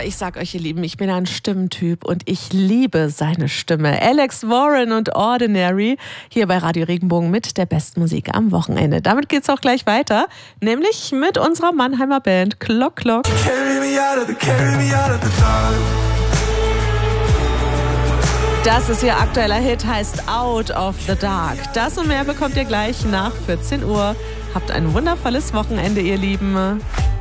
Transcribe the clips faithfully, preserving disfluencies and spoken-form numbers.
ich sag euch, ihr Lieben, ich bin ein Stimmentyp und ich liebe seine Stimme. Alex Warren und Ordinary hier bei Radio Regenbogen mit der besten Musik am Wochenende. Damit geht's auch gleich weiter, nämlich mit unserer Mannheimer Band Clock Clock. Carry me out of the, carry me out of the dark. Das ist ihr aktueller Hit, heißt Out of the Dark. Das und mehr bekommt ihr gleich nach vierzehn Uhr. Habt ein wundervolles Wochenende, ihr Lieben.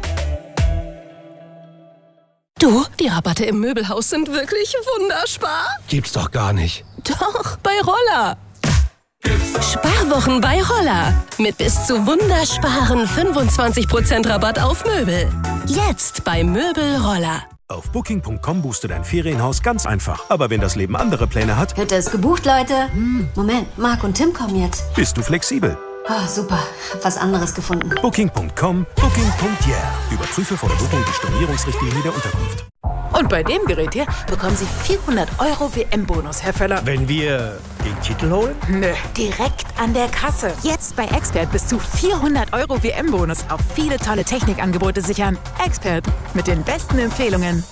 Du, die Rabatte im Möbelhaus sind wirklich wunderspar. Gibt's doch gar nicht. Doch, bei Roller. Sparwochen bei Roller. Mit bis zu wundersparen fünfundzwanzig Prozent Rabatt auf Möbel. Jetzt bei Möbel Roller. Auf booking punkt com buchst du dein Ferienhaus ganz einfach. Aber wenn das Leben andere Pläne hat, Hütte ist gebucht, Leute. Hm, Moment, Marc und Tim kommen jetzt. bist du flexibel. Oh, super, hab was anderes gefunden. booking punkt com, booking punkt yeah. Überprüfe vor der Buchung die Stornierungsrichtlinie der Unterkunft. Und bei dem Gerät hier bekommen Sie vierhundert Euro W M-Bonus, Herr Völler. Wenn wir den Titel holen? Nö, direkt an der Kasse. Jetzt bei Expert bis zu vierhundert Euro W M-Bonus auf viele tolle Technikangebote sichern. Expert mit den besten Empfehlungen.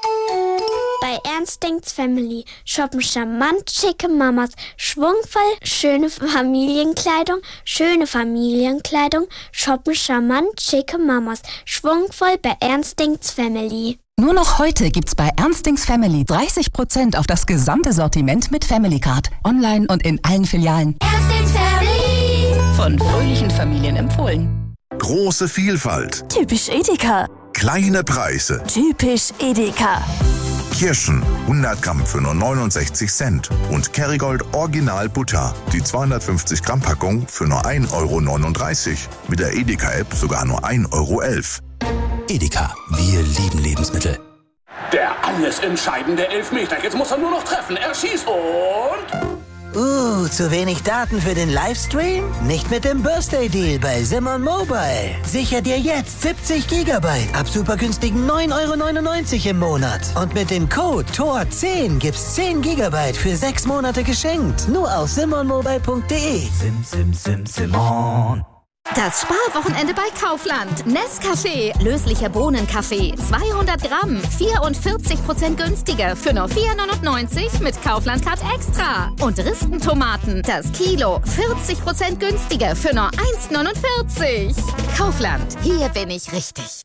Bei Ernstings Family shoppen charmant schicke Mamas, schwungvoll schöne Familienkleidung, schöne Familienkleidung, shoppen charmant schicke Mamas, schwungvoll bei Ernstings Family. Nur noch heute gibt's bei Ernstings Family dreißig Prozent auf das gesamte Sortiment mit Family Card. Online und in allen Filialen. Ernstings Family. Von fröhlichen Familien empfohlen. Große Vielfalt. Typisch Edeka. Kleine Preise. Typisch Edeka. Kirschen hundert Gramm für nur neunundsechzig Cent. Und Kerrygold Original Butter. Die zweihundertfünfzig Gramm Packung für nur ein Euro neununddreißig. Mit der Edeka-App sogar nur ein Euro elf. Edeka, wir lieben Lebensmittel. Der alles entscheidende Elfmeter. Jetzt muss er nur noch treffen. Er schießt und... Uh, zu wenig Daten für den Livestream? Nicht mit dem Birthday Deal bei Simon Mobile. Sicher dir jetzt siebzig Gigabyte ab super günstigen neun Euro neunundneunzig im Monat. Und mit dem Code T O R zehn gibt's zehn Gigabyte für sechs Monate geschenkt. Nur auf simon mobile punkt de. Sim, sim, sim, Simon. Das Sparwochenende bei Kaufland. Nescafé, löslicher Bohnenkaffee, zweihundert Gramm, vierundvierzig Prozent günstiger für nur vier neunundneunzig mit Kaufland Card Extra. Und Ristentomaten, das Kilo, vierzig Prozent günstiger für nur eins neunundvierzig. Kaufland, hier bin ich richtig.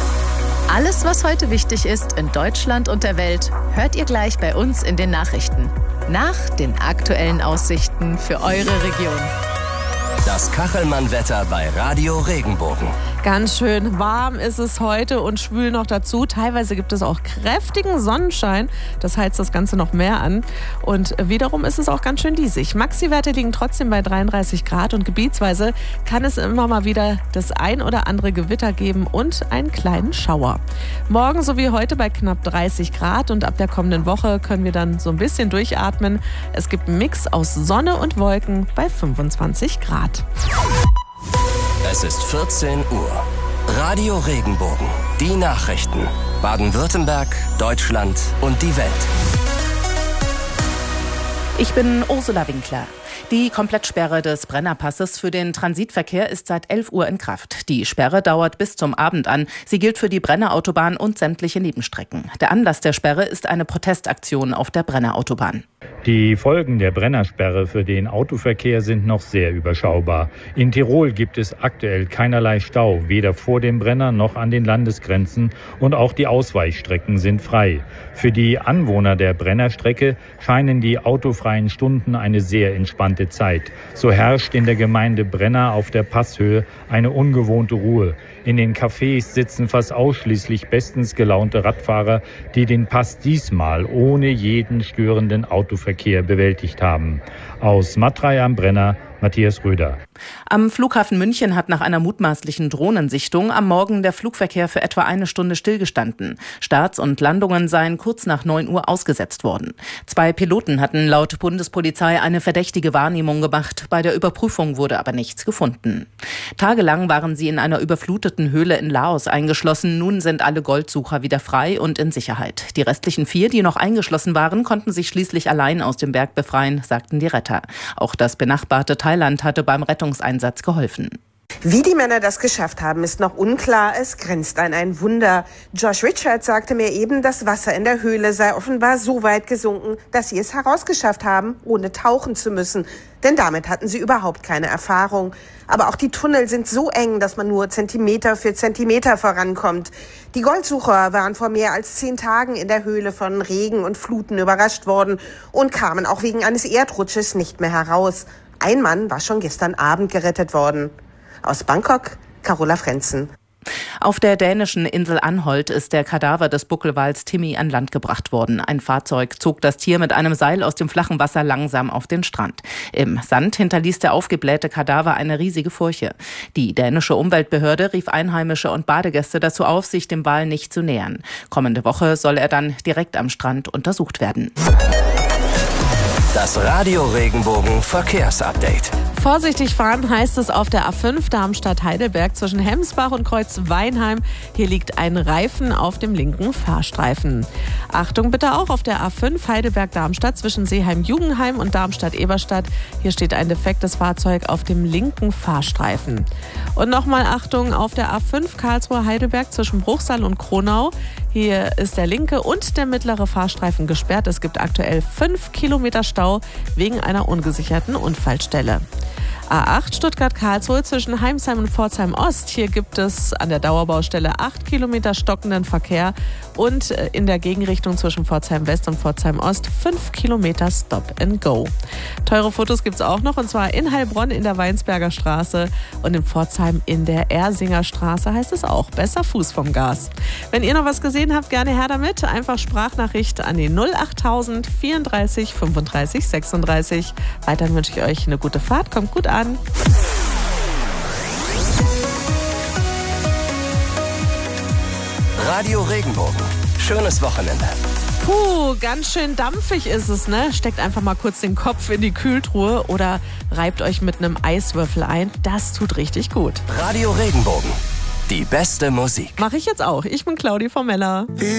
Alles, was heute wichtig ist in Deutschland und der Welt, hört ihr gleich bei uns in den Nachrichten. Nach den aktuellen Aussichten für eure Region. Das Kachelmann-Wetter bei Radio Regenbogen. Ganz schön warm ist es heute und schwül noch dazu. Teilweise gibt es auch kräftigen Sonnenschein. Das heizt das Ganze noch mehr an. Und wiederum ist es auch ganz schön diesig. Maxi-Werte liegen trotzdem bei dreiunddreißig Grad und gebietsweise kann es immer mal wieder das ein oder andere Gewitter geben und einen kleinen Schauer. Morgen sowie heute bei knapp dreißig Grad und ab der kommenden Woche können wir dann so ein bisschen durchatmen. Es gibt einen Mix aus Sonne und Wolken bei fünfundzwanzig Grad. Es ist vierzehn Uhr. Radio Regenbogen. Die Nachrichten. Baden-Württemberg, Deutschland und die Welt. Ich bin Ursula Winkler. Die Komplettsperre des Brennerpasses für den Transitverkehr ist seit elf Uhr in Kraft. Die Sperre dauert bis zum Abend an. Sie gilt für die Brennerautobahn und sämtliche Nebenstrecken. Der Anlass der Sperre ist eine Protestaktion auf der Brennerautobahn. Die Folgen der Brennersperre für den Autoverkehr sind noch sehr überschaubar. In Tirol gibt es aktuell keinerlei Stau, weder vor dem Brenner noch an den Landesgrenzen, und auch die Ausweichstrecken sind frei. Für die Anwohner der Brennerstrecke scheinen die autofreien Stunden eine sehr entspannte Zeit. So herrscht in der Gemeinde Brenner auf der Passhöhe eine ungewohnte Ruhe. In den Cafés sitzen fast ausschließlich bestens gelaunte Radfahrer, die den Pass diesmal ohne jeden störenden Autoverkehr bewältigt haben. Aus Matrei am Brenner, Matthias Röder. Am Flughafen München hat nach einer mutmaßlichen Drohnensichtung am Morgen der Flugverkehr für etwa eine Stunde stillgestanden. Starts und Landungen seien kurz nach neun Uhr ausgesetzt worden. Zwei Piloten hatten laut Bundespolizei eine verdächtige Wahrnehmung gemacht. Bei der Überprüfung wurde aber nichts gefunden. Tagelang waren sie in einer überfluteten Höhle in Laos eingeschlossen. Nun sind alle Goldsucher wieder frei und in Sicherheit. Die restlichen vier, die noch eingeschlossen waren, konnten sich schließlich allein aus dem Berg befreien, sagten die Retter. Auch das benachbarte Thailand hatte beim Rettungseinsatz geholfen. Wie die Männer das geschafft haben, ist noch unklar. Es grenzt an ein Wunder. Josh Richards sagte mir eben, das Wasser in der Höhle sei offenbar so weit gesunken, dass sie es herausgeschafft haben, ohne tauchen zu müssen. Denn damit hatten sie überhaupt keine Erfahrung. Aber auch die Tunnel sind so eng, dass man nur Zentimeter für Zentimeter vorankommt. Die Goldsucher waren vor mehr als zehn Tagen in der Höhle von Regen und Fluten überrascht worden und kamen auch wegen eines Erdrutsches nicht mehr heraus. Ein Mann war schon gestern Abend gerettet worden. Aus Bangkok, Carola Frenzen. Auf der dänischen Insel Anholt ist der Kadaver des Buckelwals Timmy an Land gebracht worden. Ein Fahrzeug zog das Tier mit einem Seil aus dem flachen Wasser langsam auf den Strand. Im Sand hinterließ der aufgeblähte Kadaver eine riesige Furche. Die dänische Umweltbehörde rief Einheimische und Badegäste dazu auf, sich dem Wal nicht zu nähern. Kommende Woche soll er dann direkt am Strand untersucht werden. Das Radio Regenbogen Verkehrsupdate. Vorsichtig fahren heißt es auf der A fünf Darmstadt-Heidelberg zwischen Hemsbach und Kreuz-Weinheim. Hier liegt ein Reifen auf dem linken Fahrstreifen. Achtung bitte auch auf der A fünf Heidelberg-Darmstadt zwischen Seeheim-Jugendheim und Darmstadt-Eberstadt. Hier steht ein defektes Fahrzeug auf dem linken Fahrstreifen. Und nochmal Achtung auf der A fünf Karlsruhe-Heidelberg zwischen Bruchsal und Kronau. Hier ist der linke und der mittlere Fahrstreifen gesperrt. Es gibt aktuell fünf Kilometer Stau wegen einer ungesicherten Unfallstelle. A acht Stuttgart-Karlsruhe zwischen Heimsheim und Pforzheim-Ost. Hier gibt es an der Dauerbaustelle acht Kilometer stockenden Verkehr und in der Gegenrichtung zwischen Pforzheim-West und Pforzheim-Ost fünf Kilometer Stop and Go. Teure Fotos gibt es auch noch, und zwar in Heilbronn in der Weinsberger Straße und in Pforzheim in der Ersinger Straße heißt es auch, besser Fuß vom Gas. Wenn ihr noch was gesehen habt, gerne her damit. Einfach Sprachnachricht an die null achttausend vierunddreißig fünfunddreißig sechsunddreißig. Weiterhin wünsche ich euch eine gute Fahrt, kommt gut an. Radio Regenbogen. Schönes Wochenende. Puh, ganz schön dampfig ist es, ne? Steckt einfach mal kurz den Kopf in die Kühltruhe oder reibt euch mit einem Eiswürfel ein. Das tut richtig gut. Radio Regenbogen. Die beste Musik. Mache ich jetzt auch. Ich bin Claudi Formella.